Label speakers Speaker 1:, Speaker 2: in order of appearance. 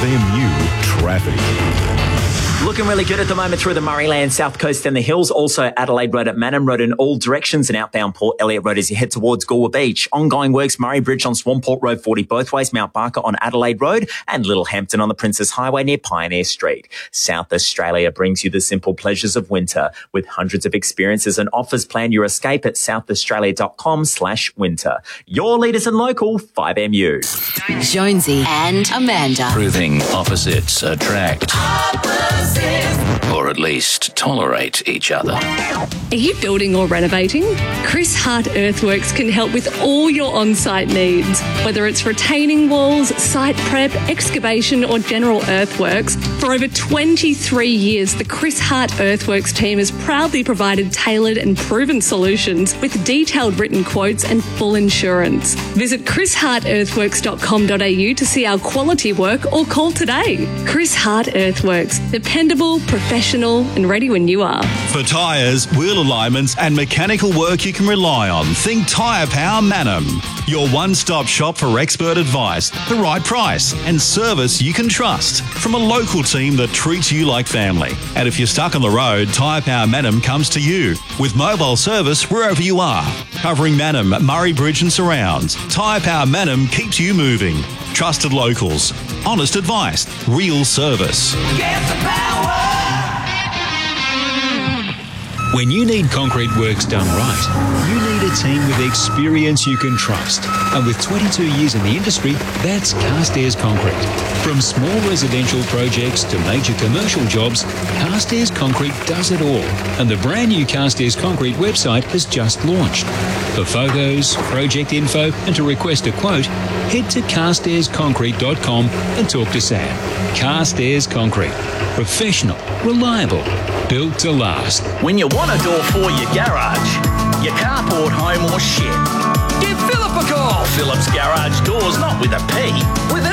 Speaker 1: 5MU Traffic.
Speaker 2: Looking really good at the moment through the Murrayland, South Coast and the hills. Also Adelaide Road at Mannum Road in all directions and outbound Port Elliot Road as you head towards Goolwa Beach. Ongoing works, Murray Bridge on Swanport Road 40 both ways, Mount Barker on Adelaide Road and Littlehampton on the Princess Highway near Pioneer Street. South Australia brings you the simple pleasures of winter with hundreds of experiences and offers. Plan your escape at southaustralia.com/winter. Your leaders and local 5MU.
Speaker 3: Jonesy and Amanda.
Speaker 4: Proving opposites attract. Or at least tolerate each other.
Speaker 5: Are you building or renovating? Chris Hart Earthworks can help with all your on-site needs. Whether it's retaining walls, site prep, excavation or general earthworks, for over 23 years the Chris Hart Earthworks team has proudly provided tailored and proven solutions with detailed written quotes and full insurance. Visit chrishartearthworks.com.au to see our quality work or call today. Chris Hart Earthworks. Dependable, professional and ready when you are.
Speaker 6: For tyres, wheel alignments and mechanical work you can rely on, think Tyre Power Mannum. Your one-stop shop for expert advice, the right price and service you can trust from a local team that treats you like family. And if you're stuck on the road, Tyre Power Mannum comes to you with mobile service wherever you are. Covering Mannum, Murray Bridge and surrounds, Tyre Power Mannum keeps you moving. Trusted locals, honest advice, real service.
Speaker 7: Get the power!
Speaker 8: When you need concrete works done right, you need a team with experience you can trust. And with 22 years in the industry, that's Carstairs Concrete. From small residential projects to major commercial jobs, Carstairs Concrete does it all. And the brand new Carstairs Concrete website has just launched. For photos, project info, and to request a quote, head to carstairsconcrete.com and talk to Sam. Carstairs Concrete. Professional, reliable, built to last.
Speaker 4: When you want a door for your garage, your carport, home or shed, give Philip a call. Philip's Garage Doors, not with a P, with